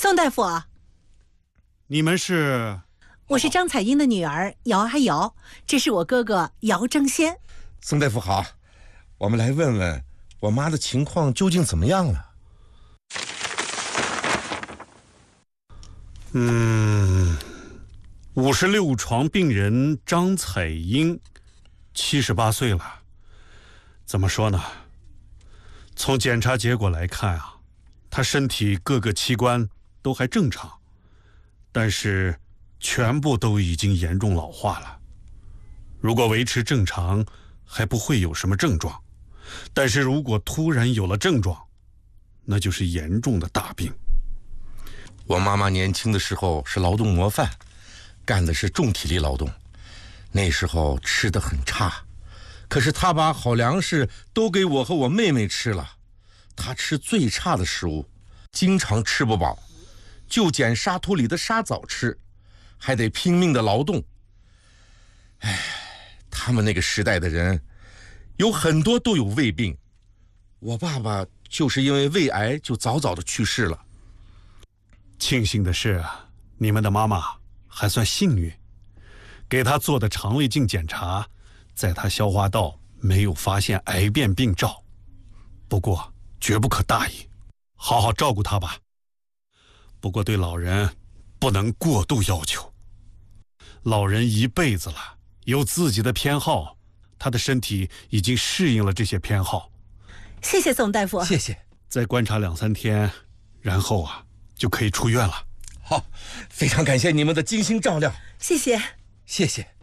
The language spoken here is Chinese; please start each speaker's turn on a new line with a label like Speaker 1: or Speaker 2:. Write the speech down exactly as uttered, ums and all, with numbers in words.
Speaker 1: 宋大夫，
Speaker 2: 你们是？
Speaker 1: 我是张彩英的女儿姚阿瑶，这是我哥哥姚正先。
Speaker 3: 宋大夫好，我们来问问我妈的情况究竟怎么样了？
Speaker 2: 嗯，五十六床病人张彩英，七十八岁了。怎么说呢？从检查结果来看啊，她身体各个器官都还正常，但是全部都已经严重老化了。如果维持正常，还不会有什么症状，但是如果突然有了症状，那就是严重的大病。
Speaker 3: 我妈妈年轻的时候是劳动模范，干的是重体力劳动，那时候吃得很差，可是她把好粮食都给我和我妹妹吃了。她吃最差的食物，经常吃不饱，就捡沙土里的沙枣吃，还得拼命的劳动。哎，他们那个时代的人有很多都有胃病，我爸爸就是因为胃癌就早早的去世了。
Speaker 2: 庆幸的是，你们的妈妈还算幸运，给她做的肠胃镜检查，在她消化道没有发现癌变病灶。不过绝不可大意，好好照顾她吧。不过对老人不能过度要求，老人一辈子了，有自己的偏好，他的身体已经适应了这些偏好。
Speaker 1: 谢谢宋大夫。
Speaker 3: 谢谢。
Speaker 2: 再观察两三天，然后啊就可以出院了。
Speaker 3: 好，非常感谢你们的精心照料。
Speaker 1: 谢谢。
Speaker 3: 谢谢。